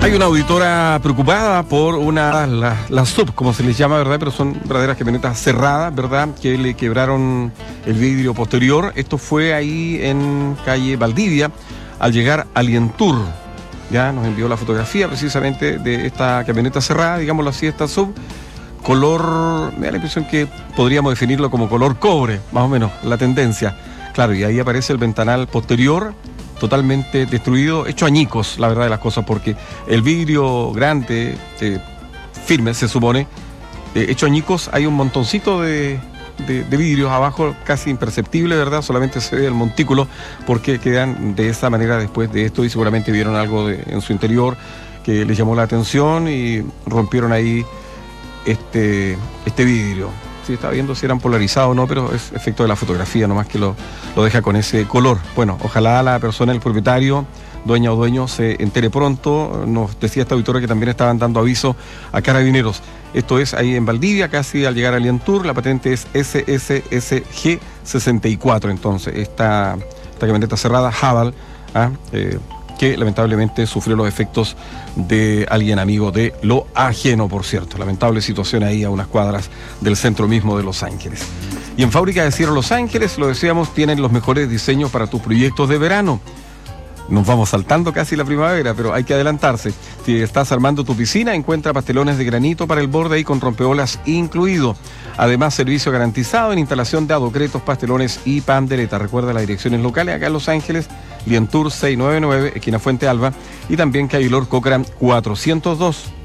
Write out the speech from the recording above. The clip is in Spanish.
Hay una auditora preocupada por las sub, como se les llama, ¿verdad? Pero son verdaderas camionetas cerradas, ¿verdad? Que le quebraron el vidrio posterior. Esto fue ahí en calle Valdivia, al llegar a Lientur. Ya nos envió la fotografía precisamente de esta camioneta cerrada, digámoslo así, esta sub. Color, me da la impresión que podríamos definirlo como color cobre, más o menos, la tendencia. Claro, y ahí aparece el ventanal posterior, totalmente destruido, hecho añicos, la verdad de las cosas, porque el vidrio grande, firme, se supone, hecho añicos, hay un montoncito de vidrios abajo, casi imperceptible, ¿verdad? Solamente se ve el montículo, porque quedan de esa manera después de esto, y seguramente vieron algo en su interior que les llamó la atención y rompieron ahí este vidrio. Sí, estaba viendo si eran polarizados o no, pero es efecto de la fotografía, nomás que lo deja con ese color. Bueno, ojalá la persona, el propietario, dueña o dueño, se entere pronto. Nos decía esta auditora que también estaban dando aviso a Carabineros. Esto es ahí en Valdivia, casi al llegar a Lientur. La patente es SSSG64. Entonces, esta camioneta cerrada, Haval, que lamentablemente sufrió los efectos de alguien amigo de lo ajeno, por cierto. Lamentable situación ahí a unas cuadras del centro mismo de Los Ángeles. Y en Fábrica de Cierre Los Ángeles, lo decíamos, tienen los mejores diseños para tus proyectos de verano. Nos vamos saltando casi la primavera, pero hay que adelantarse. Si estás armando tu piscina, encuentra pastelones de granito para el borde y con rompeolas incluido. Además, servicio garantizado en instalación de adocretos, pastelones y pandereta. Recuerda las direcciones locales acá en Los Ángeles, Lientur 699, esquina Fuente Alba, y también Cayo Lor Cochran 402.